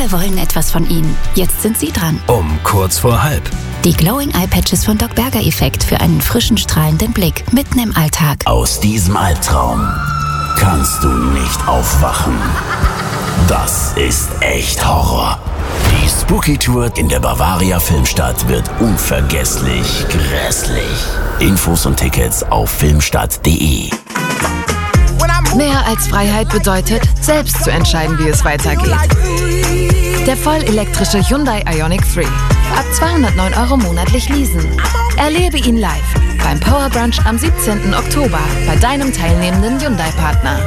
Alle wollen etwas von Ihnen. Jetzt sind Sie dran. Um kurz vor halb. Die Glowing Eye Patches von Doc Berger Effekt für einen frischen, strahlenden Blick mitten im Alltag. Aus diesem Albtraum kannst du nicht aufwachen. Das ist echt Horror. Die Spooky Tour in der Bavaria Filmstadt wird unvergesslich grässlich. Infos und Tickets auf filmstadt.de. Mehr als Freiheit bedeutet, selbst zu entscheiden, wie es weitergeht. Der vollelektrische Hyundai Ioniq 3. Ab 209 € monatlich leasen. Erlebe ihn live beim Power Brunch am 17. Oktober bei deinem teilnehmenden Hyundai-Partner.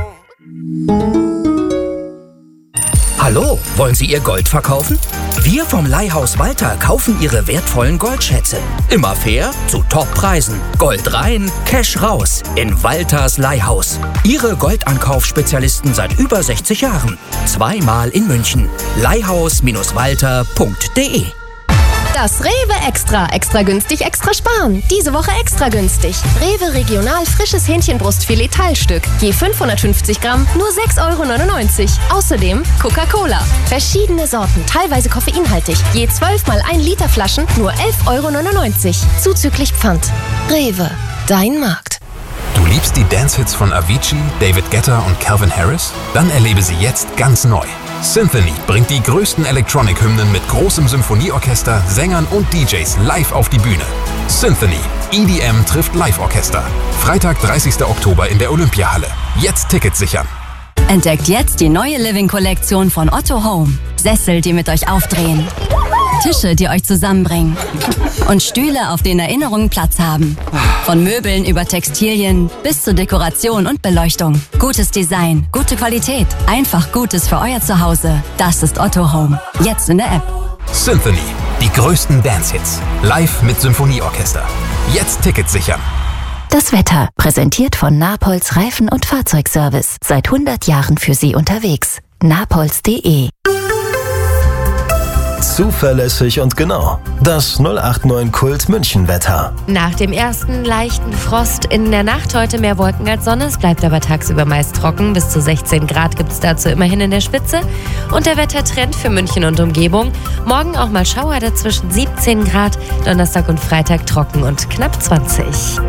Hallo, wollen Sie Ihr Gold verkaufen? Wir vom Leihhaus Walter kaufen Ihre wertvollen Goldschätze. Immer fair, zu Toppreisen. Gold rein, Cash raus. In Walters Leihhaus. Ihre Goldankaufspezialisten seit über 60 Jahren. Zweimal in München. Leihhaus-walter.de. Das Rewe Extra. Extra günstig, extra sparen. Diese Woche extra günstig. Rewe Regional frisches Hähnchenbrustfilet Teilstück. Je 550 Gramm, nur 6,99 €. Außerdem Coca-Cola. Verschiedene Sorten, teilweise koffeinhaltig. Je 12 mal 1 Liter Flaschen, nur 11,99 €. Zuzüglich Pfand. Rewe. Dein Markt. Du liebst die Dance-Hits von Avicii, David Guetta und Calvin Harris? Dann erlebe sie jetzt ganz neu. Symphony bringt die größten Electronic-Hymnen mit großem Symphonieorchester, Sängern und DJs live auf die Bühne. Symphony. EDM trifft Live-Orchester. Freitag, 30. Oktober in der Olympiahalle. Jetzt Tickets sichern. Entdeckt jetzt die neue Living-Kollektion von Otto Home. Sessel, die mit euch aufdrehen. Tische, die euch zusammenbringen. Und Stühle, auf denen Erinnerungen Platz haben. Von Möbeln über Textilien bis zur Dekoration und Beleuchtung. Gutes Design, gute Qualität. Einfach Gutes für euer Zuhause. Das ist Otto Home. Jetzt in der App. Symphony. Die größten Dance-Hits. Live mit Symphonieorchester. Jetzt Tickets sichern. Das Wetter, präsentiert von Napolz Reifen- und Fahrzeugservice. Seit 100 Jahren für Sie unterwegs. napolz.de. Zuverlässig und genau. Das 089 Kult München Wetter. Nach dem ersten leichten Frost in der Nacht heute mehr Wolken als Sonne. Es bleibt aber tagsüber meist trocken. Bis zu 16 Grad gibt es dazu immerhin in der Spitze. Und der Wettertrend für München und Umgebung. Morgen auch mal Schauer dazwischen 17 Grad. Donnerstag und Freitag trocken und knapp 20.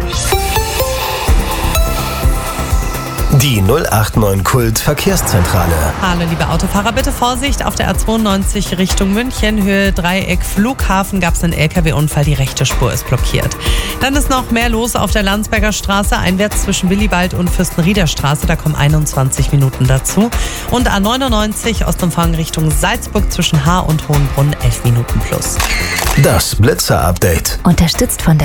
Die 089 Kult Verkehrszentrale. Hallo liebe Autofahrer, bitte Vorsicht auf der A92 Richtung München, Höhe Dreieck Flughafen gab es einen LKW-Unfall, die rechte Spur ist blockiert. Dann ist noch mehr los auf der Landsberger Straße, einwärts zwischen Willibald und Fürstenrieder Straße, da kommen 21 Minuten dazu. Und A99 Ostumfang Richtung Salzburg zwischen Haar und Hohenbrunn 11 Minuten plus. Das Blitzer-Update. Unterstützt von der